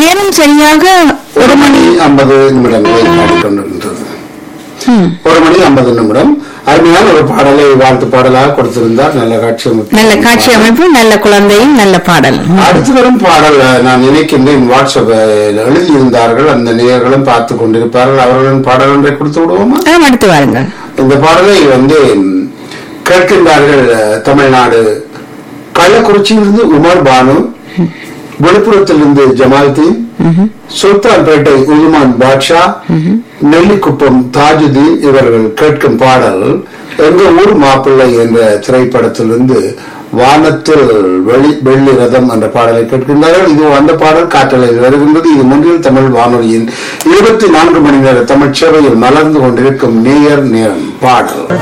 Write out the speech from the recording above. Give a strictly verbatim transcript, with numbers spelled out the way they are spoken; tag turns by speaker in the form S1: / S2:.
S1: நேரம் சரியாக
S2: ஒரு மணி ஐம்பது நிமிடங்களை காட்டிக்கொண்டிருந்தது. ஒரு மணி ஐம்பது நிமிடம். அருமையான ஒரு பாடலை வாழ்த்து பாடலாக கொடுத்திருந்தார். நல்ல காட்சி அமைப்பு,
S1: நல்ல காட்சி அமைப்பு, நல்ல குழந்தையும் நல்ல பாடல்.
S2: அடுத்து வரும் பாடல் நான் நினைக்கின்றேன் வாட்ஸ்அப்பில் எழுதியிருந்தார்கள், அந்த நேயர்களும் பார்த்து கொண்டிருப்பார்கள். அவர்களின் பாடல் ஒன்றை கொடுத்து விடுவோமா?
S1: அடுத்து வாருங்கள். இந்த
S2: பாடலை வந்து கேட்கின்றார்கள். தமிழ்நாடு கள்ளக்குறிச்சியிலிருந்து உமர் பானு, விழுப்புரத்திலிருந்து ஜமால்தீன், சுல்தான்பேட்டை உதுமான் பாட்ஷா, நெல்லிக்குப்பம் தாஜுதீன் இவர்கள் கேட்கும் பாடல் எங்க ஊர் மாப்பிள்ளை என்ற திரைப்படத்திலிருந்து வானத்தில் வெளி வெள்ளி ரதம் என்ற பாடலை கேட்கின்றார்கள். இது அந்த பாடல் காற்றலையில் வருகின்றது. இது முன்னில் தமிழ் வானொலியின் இருபத்தி நான்கு மணி நேர தமிழ் சேவையில் மலர்ந்து கொண்டிருக்கும் நேயர் நேரம் பாடல்.